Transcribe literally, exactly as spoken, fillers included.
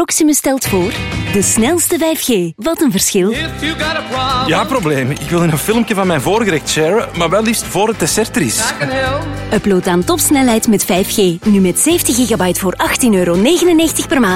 Proximus stelt voor de snelste vijf G. Wat een verschil. Ja, probleem. Ik wil een filmpje van mijn voorgerecht sharen, maar wel liefst voor het dessert er is. Upload aan topsnelheid met vijf G. Nu met zeventig gigabyte voor achttien euro negenennegentig per maand.